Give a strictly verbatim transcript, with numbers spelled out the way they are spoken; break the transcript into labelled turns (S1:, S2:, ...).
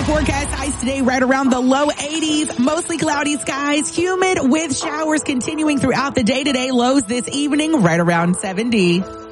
S1: forecast. Highs today right around the low eighties. Mostly cloudy skies. Humid with showers continuing throughout the day today. Lows this evening right around seventy.